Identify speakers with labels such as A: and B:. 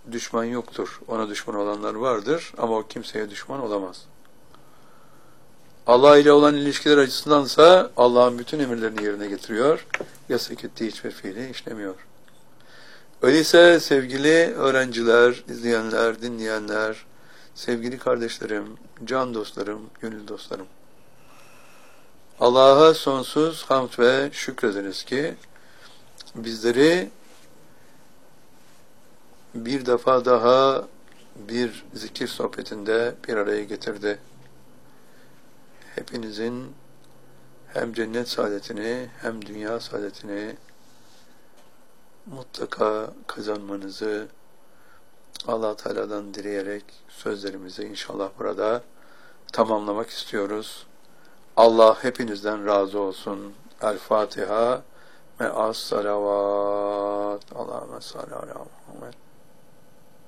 A: düşman yoktur. Ona düşman olanlar vardır ama o kimseye düşman olamaz. Allah ile olan ilişkiler açısındansa Allah'ın bütün emirlerini yerine getiriyor. Yasak ettiği hiçbir fiili işlemiyor. Öyleyse sevgili öğrenciler, izleyenler, dinleyenler, sevgili kardeşlerim, can dostlarım, gönül dostlarım, Allah'a sonsuz hamd ve şükrederiz ki bizleri bir defa daha bir zikir sohbetinde bir araya getirdi. Hepinizin hem cennet saadetini hem dünya saadetini mutlaka kazanmanızı Allah Teala'dan dileyerek sözlerimizi inşallah burada tamamlamak istiyoruz. Allah hepinizden razı olsun. El Fatiha me'as salavat. Allahümme salli ala Muhammed.